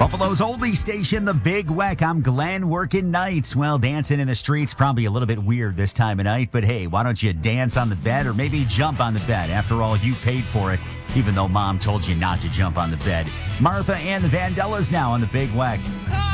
Buffalo's oldie station, the Big Weck. I'm Glenn, working nights. Well, dancing in the streets probably a little bit weird this time of night, but hey, why don't you dance on the bed or maybe jump on the bed? After all, you paid for it, even though mom told you not to jump on the bed. Martha and the Vandellas now on the Big Weck.